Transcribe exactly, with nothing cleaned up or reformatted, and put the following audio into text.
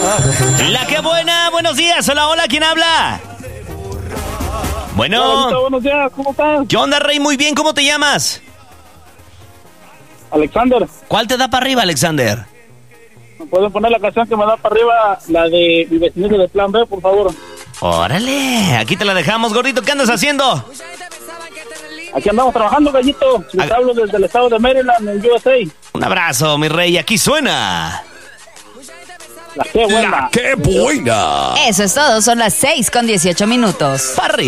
La que buena, buenos días. Hola, hola, ¿quién habla? Bueno. Hola, buenos días, ¿cómo estás? ¿Qué onda, Rey? Muy bien, ¿cómo te llamas? Alexander. ¿Cuál te da para arriba, Alexander? ¿Me pueden poner la canción que me da para arriba, la de Mi Vecinito de Plan B, por favor? Órale, aquí te la dejamos, gordito. ¿Qué andas haciendo? Aquí andamos trabajando, gallito. Les Ag- hablo desde el estado de Maryland, en U S A. Un abrazo, mi rey. Aquí suena. La que buena. ¡Qué buena! Eso es todo, son las seis con dieciocho minutos. Para arriba.